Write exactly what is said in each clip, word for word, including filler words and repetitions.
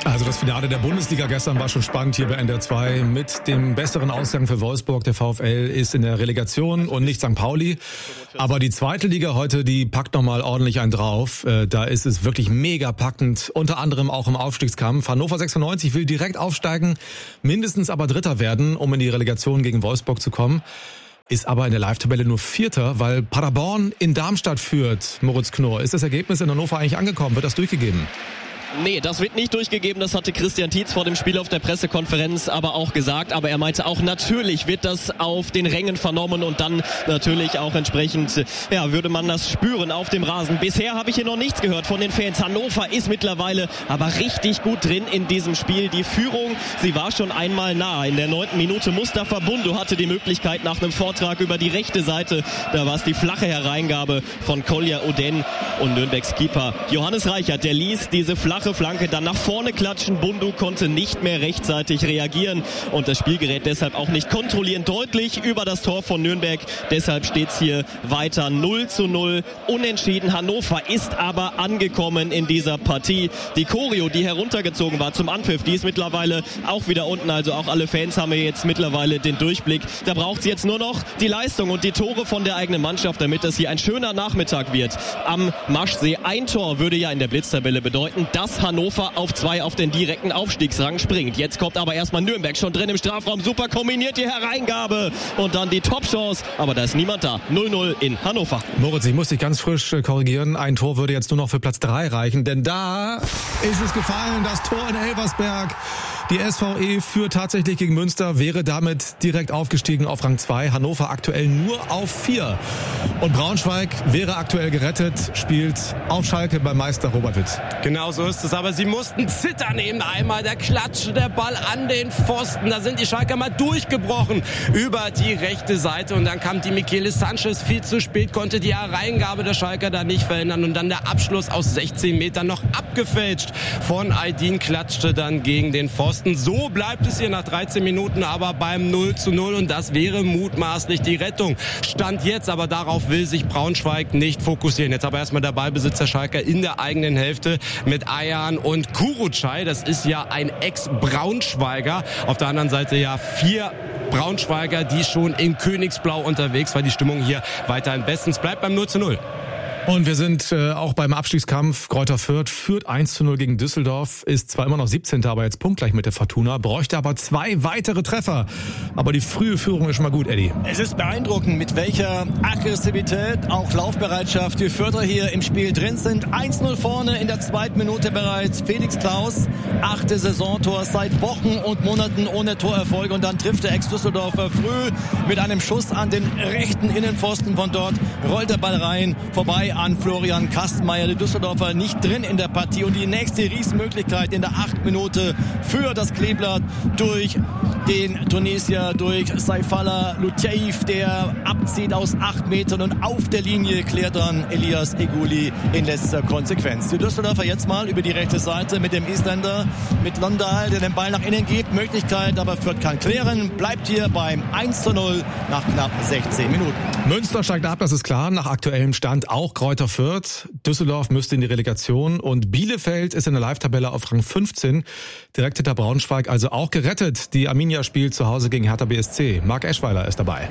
Also das Finale der Bundesliga gestern war schon spannend hier bei N D R zwei mit dem besseren Ausgang für Wolfsburg. Der VfL ist in der Relegation und nicht Sankt Pauli. Aber die zweite Liga heute, die packt nochmal ordentlich einen drauf. Da ist es wirklich mega packend, unter anderem auch im Aufstiegskampf. Hannover sechsundneunzig will direkt aufsteigen, mindestens aber Dritter werden, um in die Relegation gegen Wolfsburg zu kommen. Ist aber in der Live-Tabelle nur Vierter, weil Paderborn in Darmstadt führt. Moritz Knorr, ist das Ergebnis in Hannover eigentlich angekommen? Wird das durchgegeben? Nee, das wird nicht durchgegeben, das hatte Christian Tietz vor dem Spiel auf der Pressekonferenz aber auch gesagt, aber er meinte auch, natürlich wird das auf den Rängen vernommen und dann natürlich auch entsprechend, ja, würde man das spüren auf dem Rasen. Bisher habe ich hier noch nichts gehört von den Fans. Hannover ist mittlerweile aber richtig gut drin in diesem Spiel. Die Führung, sie war schon einmal nah. In der neunten Minute Mustafa Bundu hatte die Möglichkeit nach einem Vortrag über die rechte Seite, da war es die flache Hereingabe von Kolja Oden und Nürnbergs Keeper Johannes Reichert, der ließ diese flache Flanke dann nach vorne klatschen. Bundu konnte nicht mehr rechtzeitig reagieren und das Spielgerät deshalb auch nicht kontrollieren. Deutlich über das Tor von Nürnberg. Deshalb steht es hier weiter null zu null. Unentschieden. Hannover ist aber angekommen in dieser Partie. Die Choreo, die heruntergezogen war zum Anpfiff, die ist mittlerweile auch wieder unten. Also auch alle Fans haben jetzt mittlerweile den Durchblick. Da braucht es jetzt nur noch die Leistung und die Tore von der eigenen Mannschaft, damit das hier ein schöner Nachmittag wird am Maschsee. Ein Tor würde ja in der Blitztabelle bedeuten, dass Hannover auf zwei auf den direkten Aufstiegsrang springt. Jetzt kommt aber erstmal Nürnberg schon drin im Strafraum. Super kombiniert die Hereingabe und dann die Top-Chance. Aber da ist niemand da. null null in Hannover. Moritz, ich muss dich ganz frisch korrigieren. Ein Tor würde jetzt nur noch für Platz drei reichen, denn da ist es gefallen. Das Tor in Elversberg. Die S V E führt tatsächlich gegen Münster, wäre damit direkt aufgestiegen auf Rang zwei. Hannover aktuell nur auf vier. Und Braunschweig wäre aktuell gerettet, spielt auf Schalke beim Meister Robert Witt. Genau so ist es, aber sie mussten zittern eben einmal. Der klatschte der Ball an den Pfosten. Da sind die Schalker mal durchgebrochen über die rechte Seite. Und dann kam die Michele Sanchez viel zu spät, konnte die Hereingabe der Schalker da nicht verhindern. Und dann der Abschluss aus sechzehn Metern noch abgefälscht von Aydin, klatschte dann gegen den Pfosten. So bleibt es hier nach dreizehn Minuten aber beim null zu null und das wäre mutmaßlich die Rettung. Stand jetzt, aber darauf will sich Braunschweig nicht fokussieren. Jetzt aber erstmal der Ballbesitzer Schalker in der eigenen Hälfte mit Ayan und Kurucay. Das ist ja ein Ex-Braunschweiger. Auf der anderen Seite ja vier Braunschweiger, die schon in Königsblau unterwegs war. Die Stimmung hier weiterhin bestens. Bleibt beim null zu null. Und wir sind äh, auch beim Abstiegskampf. Greuther Fürth führt eins zu null gegen Düsseldorf, ist zwar immer noch siebzehnter, aber jetzt punktgleich mit der Fortuna, bräuchte aber zwei weitere Treffer. Aber die frühe Führung ist schon mal gut, Eddie. Es ist beeindruckend, mit welcher Aggressivität, auch Laufbereitschaft die Fürther hier im Spiel drin sind. eins null vorne in der zweiten Minute bereits. Felix Klaus, achte Saisontor seit Wochen und Monaten ohne Torerfolg. Und dann trifft der Ex-Düsseldorfer früh mit einem Schuss an den rechten Innenpfosten von dort. Rollt der Ball rein, vorbei an Florian Kastenmeier, der Düsseldorfer nicht drin in der Partie und die nächste Riesenmöglichkeit in der achten Minute für das Kleeblatt durch den Tunesier, durch Saifallah Lutieif, der abzieht aus acht Metern und auf der Linie klärt dann Elias Eguli in letzter Konsequenz. Die Düsseldorfer jetzt mal über die rechte Seite mit dem Isländer, mit Londahl, der den Ball nach innen gibt, Möglichkeit, aber Fürth kann klären, bleibt hier beim eins zu null nach knapp sechzehn Minuten. Münster steigt ab, das ist klar, nach aktuellem Stand auch Greuther Fürth. Düsseldorf müsste in die Relegation und Bielefeld ist in der Live-Tabelle auf Rang fünfzehn. Direkt hinter Braunschweig, also auch gerettet. Die Arminia spielt zu Hause gegen Hertha B S C. Marc Eschweiler ist dabei.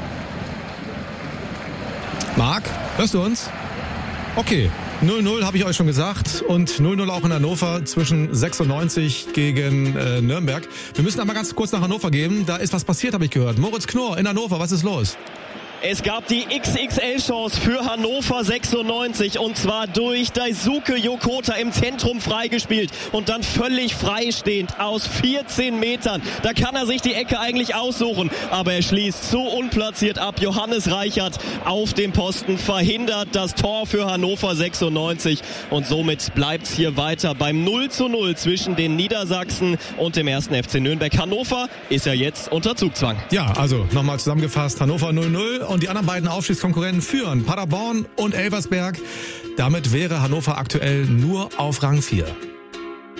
Marc, hörst du uns? Okay. null null habe ich euch schon gesagt und null null auch in Hannover zwischen sechsundneunzig gegen äh, Nürnberg. Wir müssen einmal ganz kurz nach Hannover gehen. Da ist was passiert, habe ich gehört. Moritz Knorr in Hannover, was ist los? Es gab die X X L-Chance für Hannover sechsundneunzig und zwar durch Daisuke Yokota im Zentrum freigespielt und dann völlig freistehend aus vierzehn Metern. Da kann er sich die Ecke eigentlich aussuchen, aber er schließt so unplatziert ab. Johannes Reichert auf dem Posten verhindert das Tor für Hannover sechsundneunzig und somit bleibt es hier weiter beim null zu null zwischen den Niedersachsen und dem ersten F C Nürnberg. Hannover ist ja jetzt unter Zugzwang. Ja, also nochmal zusammengefasst, Hannover null null. Und die anderen beiden Aufstiegskonkurrenten führen Paderborn und Elversberg. Damit wäre Hannover aktuell nur auf Rang vier.